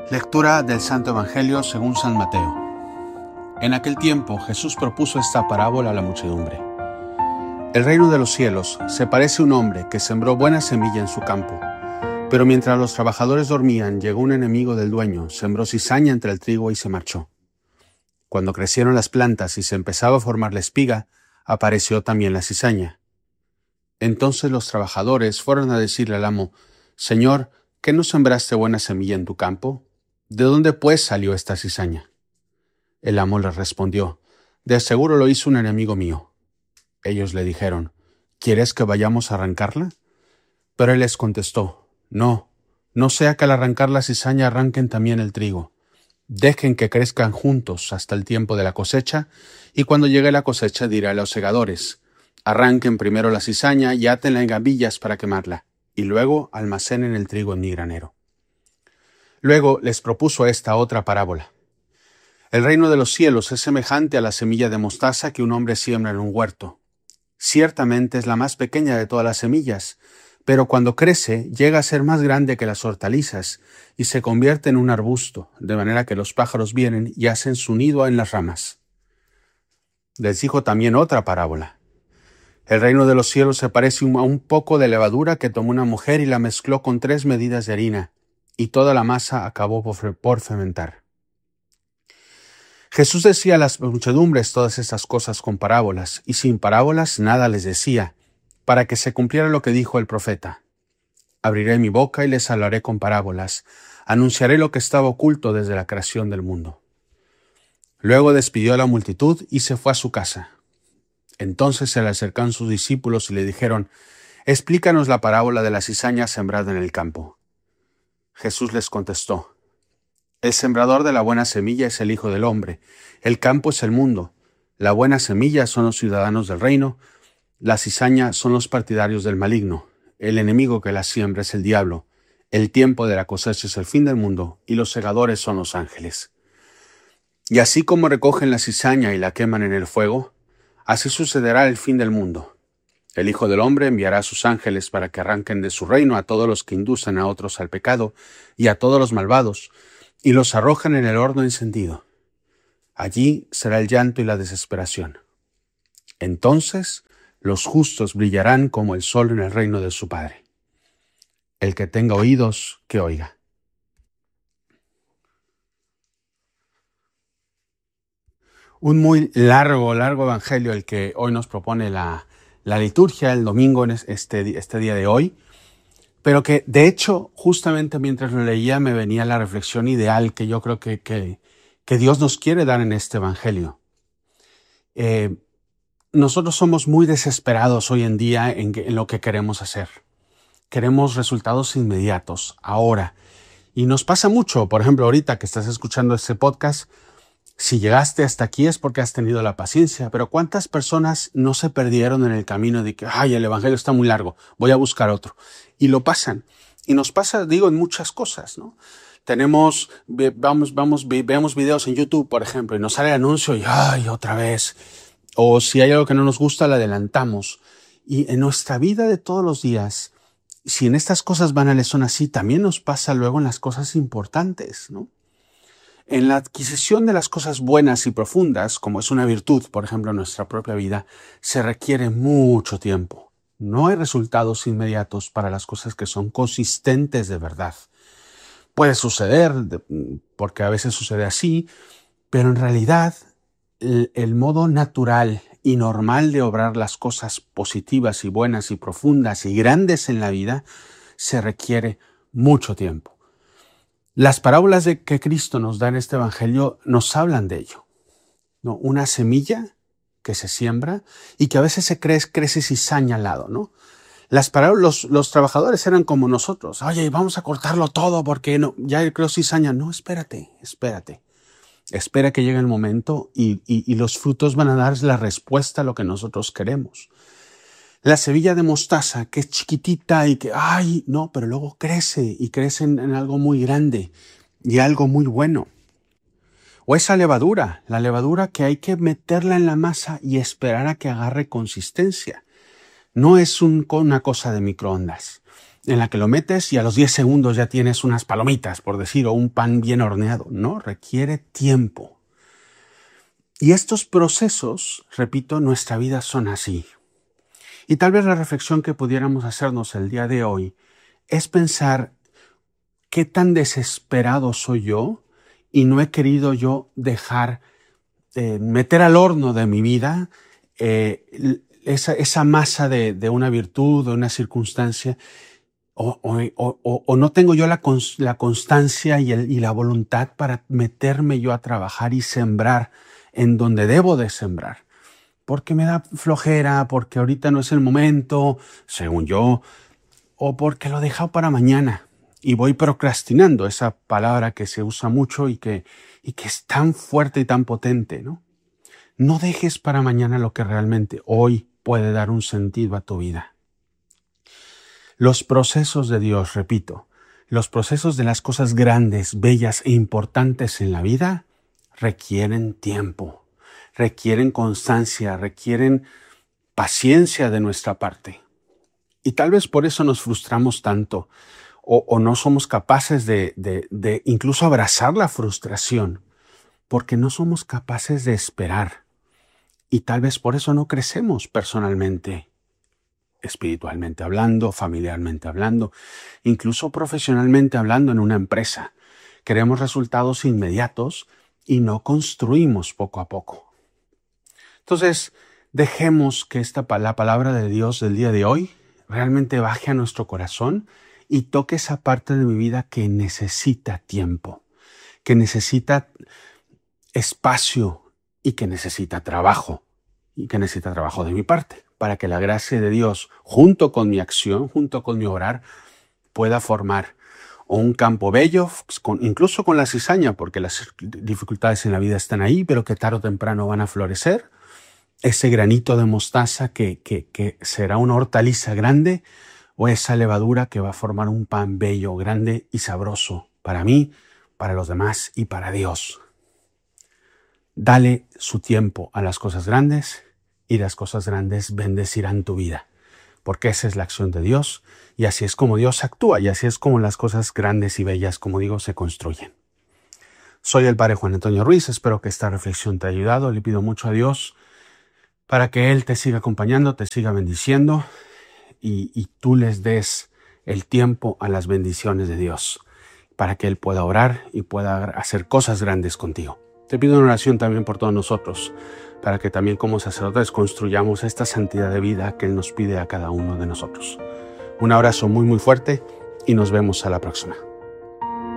Lectura del Santo Evangelio según San Mateo. En aquel tiempo Jesús propuso esta parábola a la muchedumbre. El reino de los cielos se parece a un hombre que sembró buena semilla en su campo. Pero mientras los trabajadores dormían, llegó un enemigo del dueño, sembró cizaña entre el trigo y se marchó. Cuando crecieron las plantas y se empezaba a formar la espiga, apareció también la cizaña. Entonces los trabajadores fueron a decirle al amo: «Señor, ¿qué no sembraste buena semilla en tu campo? ¿De dónde pues salió esta cizaña?» El amo les respondió: «De seguro lo hizo un enemigo mío». Ellos le dijeron: «¿Quieres que vayamos a arrancarla?» Pero él les contestó: No sea que al arrancar la cizaña arranquen también el trigo. Dejen que crezcan juntos hasta el tiempo de la cosecha, y cuando llegue la cosecha diré a los segadores: arranquen primero la cizaña y átenla en gavillas para quemarla, y luego almacenen el trigo en mi granero. Luego les propuso esta otra parábola. El reino de los cielos es semejante a la semilla de mostaza que un hombre siembra en un huerto. Ciertamente es la más pequeña de todas las semillas, pero cuando crece llega a ser más grande que las hortalizas y se convierte en un arbusto, de manera que los pájaros vienen y hacen su nido en las ramas. Les dijo también otra parábola. El reino de los cielos se parece a un poco de levadura que tomó una mujer y la mezcló con 3 medidas de harina, y toda la masa acabó por fermentar. Jesús decía a las muchedumbres todas estas cosas con parábolas, y sin parábolas nada les decía, para que se cumpliera lo que dijo el profeta: abriré mi boca y les hablaré con parábolas, anunciaré lo que estaba oculto desde la creación del mundo. Luego despidió a la multitud y se fue a su casa. Entonces se le acercaron sus discípulos y le dijeron: explícanos la parábola de la cizaña sembrada en el campo. Jesús les contestó: el sembrador de la buena semilla es el Hijo del Hombre, el campo es el mundo, la buena semilla son los ciudadanos del reino, la cizaña son los partidarios del maligno, el enemigo que la siembra es el diablo, el tiempo de la cosecha es el fin del mundo, y los segadores son los ángeles. Y así como recogen la cizaña y la queman en el fuego, así sucederá el fin del mundo. El Hijo del Hombre enviará a sus ángeles para que arranquen de su reino a todos los que inducen a otros al pecado y a todos los malvados, y los arrojan en el horno encendido. Allí será el llanto y la desesperación. Entonces los justos brillarán como el sol en el reino de su Padre. El que tenga oídos, que oiga. Un muy largo evangelio el que hoy nos propone la liturgia, el domingo, en este día de hoy, pero que de hecho justamente mientras lo leía me venía la reflexión ideal que yo creo que Dios nos quiere dar en este evangelio. Nosotros somos muy desesperados hoy en día en lo que queremos hacer. Queremos resultados inmediatos, ahora. Y nos pasa mucho, por ejemplo, ahorita que estás escuchando este podcast, si llegaste hasta aquí es porque has tenido la paciencia, pero ¿cuántas personas no se perdieron en el camino de que, el evangelio está muy largo, voy a buscar otro? Y lo pasan. Y nos pasa, en muchas cosas, ¿no? Vemos videos en YouTube, por ejemplo, y nos sale el anuncio y, otra vez. O si hay algo que no nos gusta, lo adelantamos. Y en nuestra vida de todos los días, si en estas cosas banales son así, también nos pasa luego en las cosas importantes, ¿no? En la adquisición de las cosas buenas y profundas, como es una virtud, por ejemplo, en nuestra propia vida, se requiere mucho tiempo. No hay resultados inmediatos para las cosas que son consistentes de verdad. Puede suceder, porque a veces sucede así, pero en realidad el modo natural y normal de obrar las cosas positivas y buenas y profundas y grandes en la vida se requiere mucho tiempo. Las parábolas que Cristo nos da en este evangelio nos hablan de ello, ¿no? Una semilla que se siembra y que a veces crece cizaña al lado, ¿no? Las parábolas, los trabajadores eran como nosotros. Oye, vamos a cortarlo todo porque no, ya creo cizaña. No, espérate. Espera que llegue el momento y los frutos van a dar la respuesta a lo que nosotros queremos. La semilla de mostaza, que es chiquitita y que, pero luego crece y crece en algo muy grande y algo muy bueno. O esa levadura, la levadura que hay que meterla en la masa y esperar a que agarre consistencia. No es una cosa de microondas. en la que lo metes y a los 10 segundos ya tienes unas palomitas, por decir, o un pan bien horneado. No, requiere tiempo. Y estos procesos, repito, nuestra vida son así. Y tal vez la reflexión que pudiéramos hacernos el día de hoy es pensar qué tan desesperado soy yo y no he querido yo dejar meter al horno de mi vida esa masa de una virtud, de una circunstancia, o no tengo yo la constancia y la voluntad para meterme yo a trabajar y sembrar en donde debo de sembrar. Porque me da flojera, porque ahorita no es el momento, según yo, o porque lo he dejado para mañana y voy procrastinando, esa palabra que se usa mucho y que es tan fuerte y tan potente, ¿no? No dejes para mañana lo que realmente hoy puede dar un sentido a tu vida. Los procesos de Dios, repito, los procesos de las cosas grandes, bellas e importantes en la vida requieren tiempo, requieren constancia, requieren paciencia de nuestra parte. Y tal vez por eso nos frustramos tanto o no somos capaces de incluso abrazar la frustración, porque no somos capaces de esperar. Y tal vez por eso no crecemos personalmente, espiritualmente hablando, familiarmente hablando, incluso profesionalmente hablando en una empresa. Queremos resultados inmediatos y no construimos poco a poco. Entonces, dejemos que la palabra de Dios del día de hoy realmente baje a nuestro corazón y toque esa parte de mi vida que necesita tiempo, que necesita espacio y que necesita trabajo de mi parte, para que la gracia de Dios, junto con mi acción, junto con mi orar, pueda formar un campo bello, incluso con la cizaña, porque las dificultades en la vida están ahí, pero que tarde o temprano van a florecer. Ese granito de mostaza que será una hortaliza grande, o esa levadura que va a formar un pan bello, grande y sabroso para mí, para los demás y para Dios. Dale su tiempo a las cosas grandes y las cosas grandes bendecirán tu vida, porque esa es la acción de Dios y así es como Dios actúa y así es como las cosas grandes y bellas, como digo, se construyen. Soy el Padre Juan Antonio Ruiz, espero que esta reflexión te haya ayudado. Le pido mucho a Dios para que Él te siga acompañando, te siga bendiciendo y tú les des el tiempo a las bendiciones de Dios para que Él pueda orar y pueda hacer cosas grandes contigo. Te pido una oración también por todos nosotros, para que también como sacerdotes construyamos esta santidad de vida que Él nos pide a cada uno de nosotros. Un abrazo muy muy fuerte y nos vemos a la próxima.